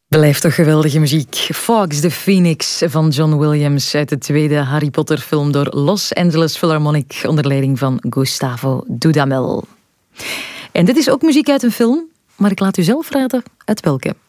Blijft toch geweldige muziek. Fox the Phoenix van John Williams uit de tweede Harry Potter film door Los Angeles Philharmonic onder leiding van Gustavo Dudamel. En dit is ook muziek uit een film, maar ik laat u zelf raden uit welke.